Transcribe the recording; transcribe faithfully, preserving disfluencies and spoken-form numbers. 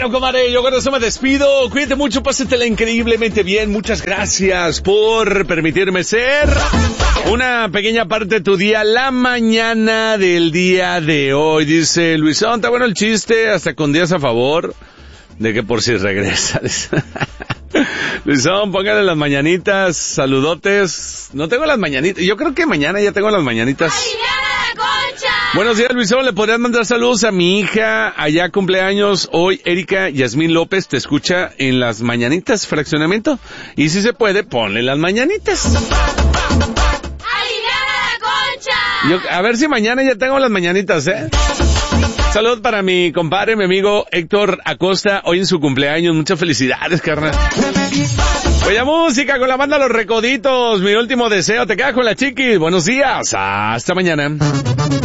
Bueno, comadre, yo con eso me despido. Cuídate mucho, pásatela increíblemente bien. Muchas gracias por permitirme ser una pequeña parte de tu día, la mañana del día de hoy. Dice Luisón, está bueno el chiste, hasta con días a favor de que por si regresa. Luisón, póngale las mañanitas, saludotes. No tengo las mañanitas, yo creo que mañana ya tengo las mañanitas. Buenos días, Luisón, le podrías mandar saludos a mi hija, allá cumpleaños hoy, Erika Yasmín López, te escucha en las mañanitas, fraccionamiento, y si se puede, ponle las mañanitas. Yo, a ver si mañana ya tengo las mañanitas, ¿eh? Salud para mi compadre, mi amigo Héctor Acosta, hoy en su cumpleaños, muchas felicidades, carnal. Oye, música con la banda Los Recoditos, mi último deseo, te quedas con la Chiquis, buenos días, hasta mañana.